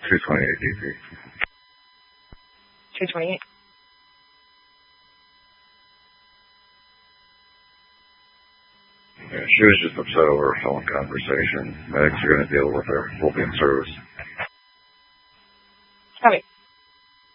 228 DP. 228. Yeah, she was just upset over a phone conversation. Medics are going to deal with her. We'll be in service.